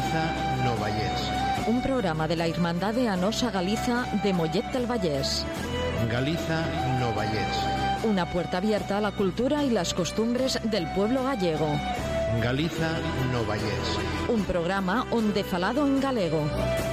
Galiza no Vallés. Un programa de la Irmandade Anosa Galiza de Mollet del Vallés. Galiza no Vallés. Una puerta abierta a la cultura y las costumbres del pueblo gallego. Galiza no Vallés. Un programa onde falado en galego.